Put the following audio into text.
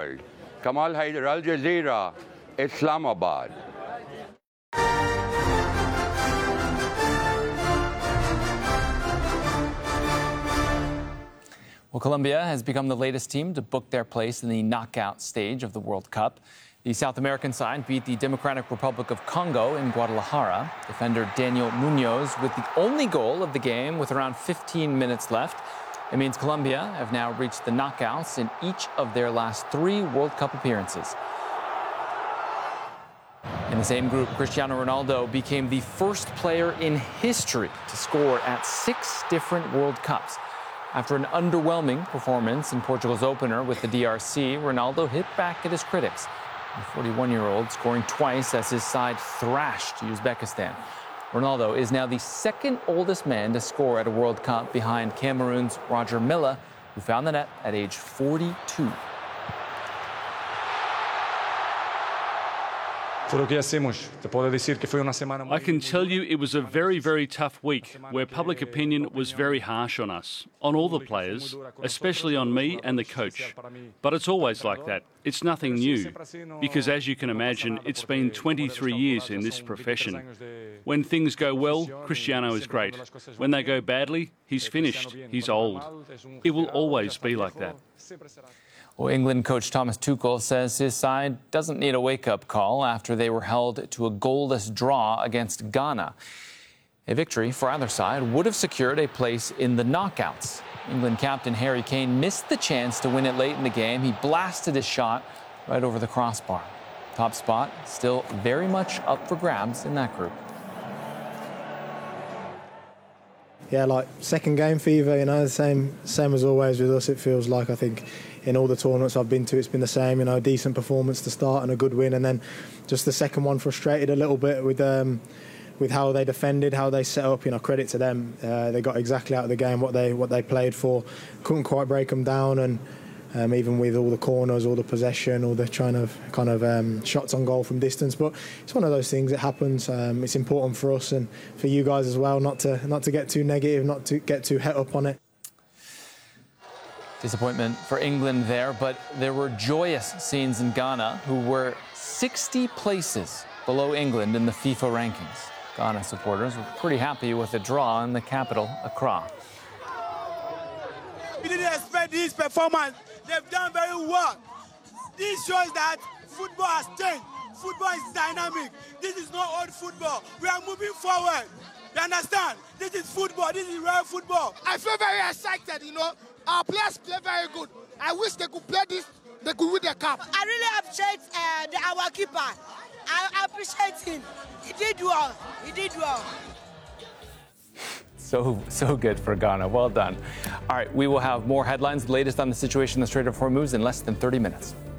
world. Kamal Haider, Al Jazeera, Islamabad. Well, Colombia has become the latest team to book their place in the knockout stage of the World Cup. The South American side beat the Democratic Republic of Congo in Guadalajara. Defender Daniel Munoz with the only goal of the game with around 15 minutes left. It means Colombia have now reached the knockouts in each of their last 3 World Cup appearances. In the same group, Cristiano Ronaldo became the first player in history to score at 6 different World Cups. After an underwhelming performance in Portugal's opener with the DRC, Ronaldo hit back at his critics. The 41-year-old scoring twice as his side thrashed Uzbekistan. Ronaldo is now the second oldest man to score at a World Cup behind Cameroon's Roger Milla, who found the net at age 42. I can tell you it was a very, very tough week where public opinion was very harsh on us, on all the players, especially on me and the coach. But it's always like that. It's nothing new, because as you can imagine, it's been 23 years in this profession. When things go well, Cristiano is great. When they go badly, he's finished. He's old. It will always be like that. Well, England coach Thomas Tuchel says his side doesn't need a wake-up call after they were held to a goalless draw against Ghana. A victory for either side would have secured a place in the knockouts. England captain Harry Kane missed the chance to win it late in the game. He blasted his shot right over the crossbar. Top spot still very much up for grabs in that group. Yeah, like second game fever, you know, same as always with us. It feels like, I think, in all the tournaments I've been to, it's been the same, you know, a decent performance to start and a good win, and then just the second one frustrated a little bit with how they defended, how they set up. You know, credit to them, they got exactly out of the game what they played for. Couldn't quite break them down, and even with all the corners, all the possession, all the kind of shots on goal from distance. But it's one of those things. It happens. It's important for us and for you guys as well, not to get too negative, not to get too het up on it. Disappointment for England there, but there were joyous scenes in Ghana, who were 60 places below England in the FIFA rankings. Ghana supporters were pretty happy with the draw in the capital, Accra. We didn't expect this performance. They've done very well. This shows that football has changed. Football is dynamic. This is not old football. We are moving forward. You understand? This is football. This is real football. I feel very excited, you know. Our players play very good. I wish they could play this, they could win the cup. I really appreciate our keeper. I appreciate him. He did well. He did well. So good for Ghana. Well done. All right, we will have more headlines, the latest on the situation in the Strait of Hormuz in less than 30 minutes.